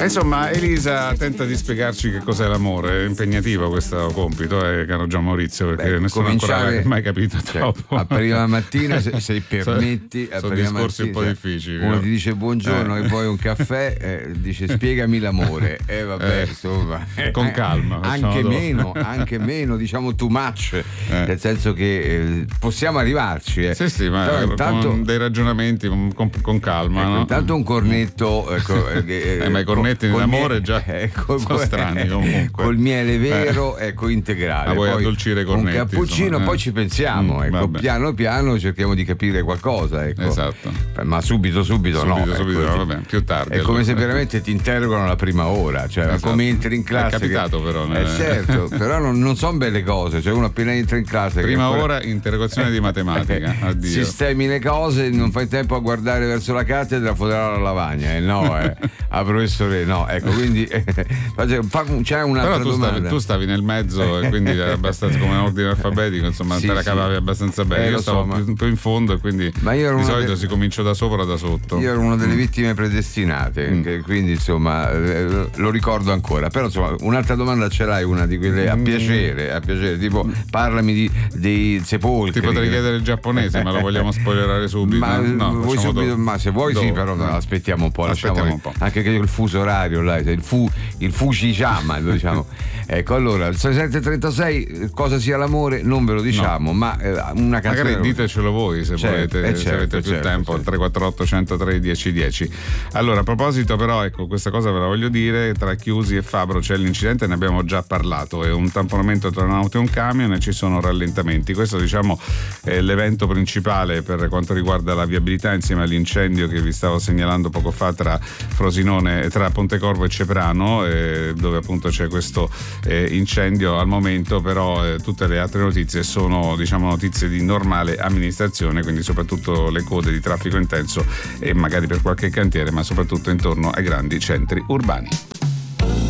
Insomma, Elisa tenta di spiegarci che cos'è l'amore. È impegnativo questo compito, caro Gian Maurizio, perché nessuno ancora l'ha mai capito troppo. A prima mattina, se permetti, sono discorsi un po' difficili. Uno ti dice buongiorno e poi un caffè, dice spiegami l'amore. Vabbè, insomma, con calma. Anche meno, diciamo too much, nel senso che possiamo arrivarci. Sì, ma però intanto, con dei ragionamenti con calma. No? Intanto un cornetto. Ma i cornetti nell'amore già sono strani comunque. Col miele vero, integrale. Ma vuoi addolcire i cornetti? Un cappuccino, poi ci pensiamo. Piano piano cerchiamo di capire qualcosa. Esatto. Ma subito no. Vabbè, più tardi. È come se veramente ti interrogano la prima ora, cioè esatto. Come entri in classe. È capitato però. Certo, però non sono belle cose, cioè uno appena entra in classe. Prima ora interrogazione di matematica. Addio. Sistemi le cose, non fai tempo a guardare verso la cattedra, foderà la lavagna. A professore, no, ecco, quindi c'è un'altra domanda. Tu stavi nel mezzo e quindi era abbastanza come un ordine alfabetico, insomma, te la cavavi abbastanza bene. Io stavo più in fondo e quindi di solito si comincia da sopra o da sotto. Io ero una delle vittime predestinate, quindi insomma lo ricordo ancora. Però insomma, un'altra domanda ce l'hai, una di quelle a piacere, tipo parlami dei sepolcri. Ti potrei chiedere il giapponese, ma lo vogliamo spoilerare subito? Ma se vuoi sì, però aspettiamo un po', anche che il fuso orario là, il Fujichama, lo diciamo. Ecco, allora il 6736 cosa sia l'amore non ve lo diciamo, ma una canzone. Magari ditecelo voi se volete, se avete più tempo, al 348 103 1010. Allora, a proposito, però, ecco, questa cosa ve la voglio dire: tra Chiusi e Fabro c'è l'incidente, ne abbiamo già parlato, è un tamponamento tra un'auto e un camion e ci sono rallentamenti. Questo, diciamo, è l'evento principale per quanto riguarda la viabilità, insieme all'incendio che vi stavo segnalando poco fa tra Frosinone, tra Pontecorvo e Ceprano, dove appunto c'è questo incendio. Al momento però tutte le altre notizie sono, diciamo, notizie di normale amministrazione, quindi soprattutto le code di traffico intenso e magari per qualche cantiere, ma soprattutto intorno ai grandi centri urbani.